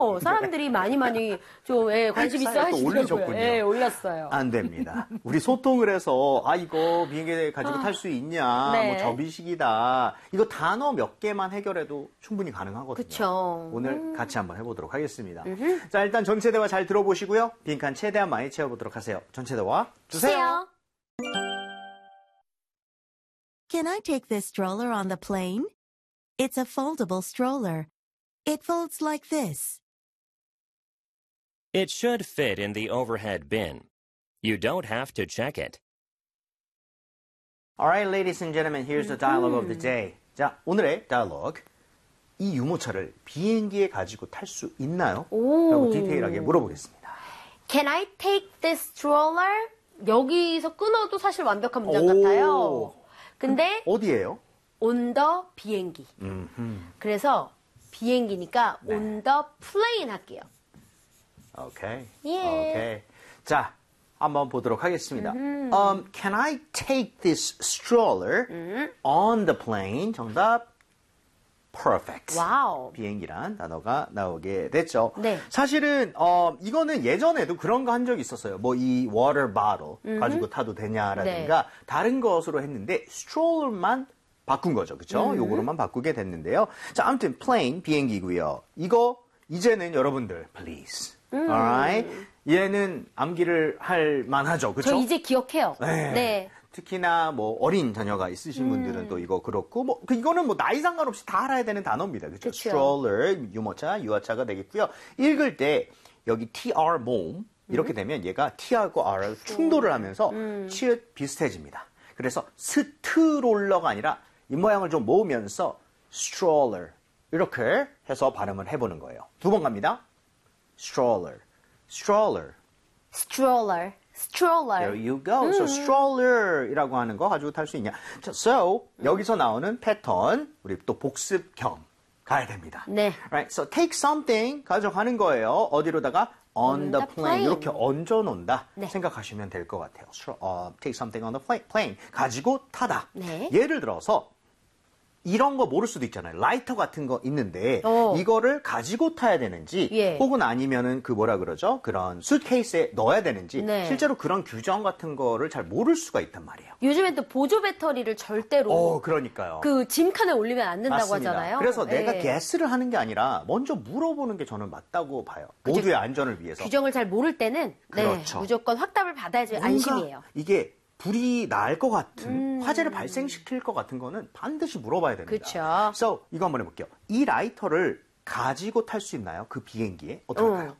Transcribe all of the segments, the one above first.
사람들이 많이 좀 관심 있어 하시더라고요. 예, 올렸어요. 안 됩니다. 우리 소통을 해서 이거 비행기 가지고 탈 수 있냐, 네. 뭐 접이식이다. 이거 단어 몇 개만 해결해도 충분히 가능하거든요. 그쵸. 오늘 같이 한번 해보도록 하겠습니다. 자, 일단 전체 대화 잘 들어보시고요. 빈칸 최대한 많이 채워보도록 하세요. 전체 대화 주세요. Can I take this stroller on the plane? It's a foldable stroller. It folds like this. It should fit in the overhead bin. You don't have to check it. All right, ladies and gentlemen, here's the dialogue of the day. 자, 오늘의 dialogue. 이 유모차를 비행기에 가지고 탈 수 있나요? 라고 디테일하게 물어보겠습니다. Can I take this stroller? 여기서 끊어도 사실 완벽한 문장 같아요. 근데 어디예요? on the 비행기. 그래서 비행기니까 on the plane 할게요. 오케이. 예. 오케이. 자, 한번 보도록 하겠습니다. Can I take this stroller on the plane? 정답. Perfect. 와우. 비행기란 단어가 나오게 됐죠. 네. 사실은 이거는 예전에도 그런 거 한 적이 있었어요. 뭐 이 water bottle 가지고 타도 되냐라든가 다른 것으로 했는데 stroller만 바꾼 거죠. 그렇죠? 요거로만 바꾸게 됐는데요. 자, 아무튼 plane 비행기고요. 이거 이제는 여러분들 please. Alright? 얘는 암기를 할 만하죠. 그렇죠? 저 이제 기억해요. 네. 특히나 뭐 어린 자녀가 있으신 분들은 또 이거 그렇고 뭐 이거는 뭐 나이 상관없이 다 알아야 되는 단어입니다. 그렇죠? stroller 유모차, 유아차가 되겠고요. 읽을 때 여기 tr 모음 이렇게 되면 얘가 t하고 r을 충돌을 하면서 치읓 비슷해집니다. 그래서 스트롤러가 아니라 이 모양을 좀 모으면서 stroller 이렇게 해서 발음을 해보는 거예요. 두 번 갑니다. stroller, stroller, stroller. stroller. There you go. So stroller이라고 하는 거 가지고 탈 수 있냐? So 여기서 나오는 패턴 우리 또 복습형 가야 됩니다. 네. Right. So take something 가져가는 거예요. 어디로다가 on the plane 이렇게 얹어 놓는다 생각하시면 될 것 같아요. Take something on the plane 가지고 타다. 네. 예를 들어서 이런 거 모를 수도 있잖아요. 라이터 같은 거 있는데 이거를 가지고 타야 되는지 혹은 아니면은 그 뭐라 그러죠? 그런 수트케이스에 넣어야 되는지 실제로 그런 규정 같은 거를 잘 모를 수가 있단 말이에요. 요즘엔 또 보조 배터리를 절대로 그러니까요. 그 짐칸에 올리면 안 된다고 맞습니다. 하잖아요. 그래서 내가 guess를 하는 게 아니라 먼저 물어보는 게 저는 맞다고 봐요. 모두의 안전을 위해서. 규정을 잘 모를 때는 그렇죠. 무조건 확답을 받아야지 안심이에요. 이게 불이 날 것 같은 화재를 발생시킬 것 같은 거는 반드시 물어봐야 됩니다. 그렇죠. So 이거 한번 해볼게요. 이 라이터를 가지고 탈 수 있나요? 그 비행기에 어떨까요?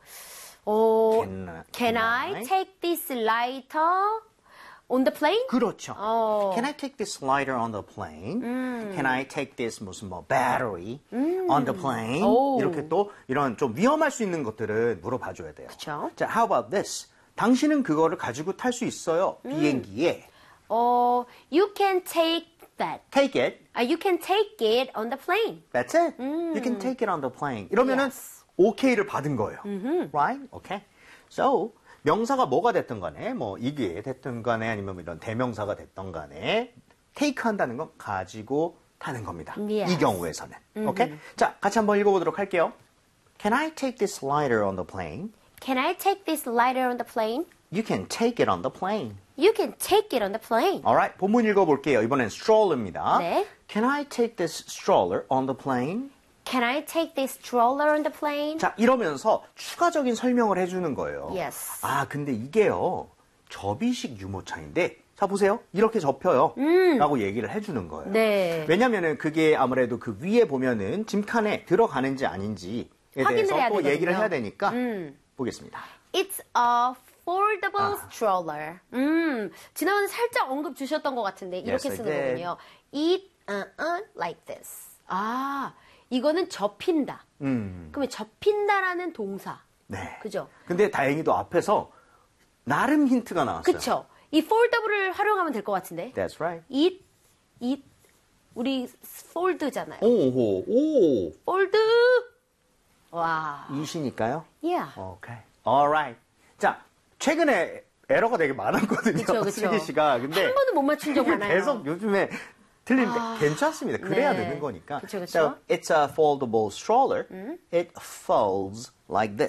Can I take this lighter on the plane? 그렇죠. Can I take this lighter on the plane? Can I take this 무슨 뭐 battery on the plane? 이렇게 또 이런 좀 위험할 수 있는 것들은 물어봐줘야 돼요. 그렇죠. 자, how about this? 당신은 그거를 가지고 탈 수 있어요. 비행기에. You can take that. Take it. You can take it on the plane. That's it. You can take it on the plane. 이러면은 OK를 받은 거예요. Right? Okay. So 명사가 뭐가 됐든 간에 뭐 이게 됐든 간에 아니면 이런 대명사가 됐든 간에 take 한다는 건 가지고 타는 겁니다. Yes. 이 경우에서는. 오케이? 자, 같이 한번 읽어보도록 할게요. Can I take this lighter on the plane? Can I take this lighter on the plane? You can take it on the plane. You can take it on the plane. Alright, 본문 읽어볼게요. 이번엔 stroller입니다. 네. Can I take this stroller on the plane? Can I take this stroller on the plane? 자, 이러면서 추가적인 설명을 해주는 거예요. Yes. 근데 이게요. 접이식 유모차인데 자, 보세요. 이렇게 접혀요. 라고 얘기를 해주는 거예요. 네. 왜냐면은 그게 아무래도 그 위에 보면은 짐칸에 들어가는지 아닌지에 대해서 또 얘기를 해야 되니까 보겠습니다. It's a foldable stroller. 지난번에 살짝 언급 주셨던 것 같은데 이렇게 Yes, 쓰는 I did. 거군요. It like this. 이거는 접힌다. 그러면 접힌다라는 동사. 네. 그죠? 근데 다행히도 앞에서 나름 힌트가 나왔어요. 그쵸? 이 foldable을 활용하면 될 것 같은데. That's right. It 우리 fold잖아요. 오. fold. 와. 이시니까요? Yeah. 오케이. Alright. 자, 최근에 에러가 되게 많았거든요. 그쵸. 슬기 씨가. 근데 한 번은 못 맞춘 적 많아요. 계속 요즘에 틀리는데 괜찮습니다. 그래야 네. 되는 거니까. 그쵸, 그쵸. So, it's a foldable stroller. It folds like this.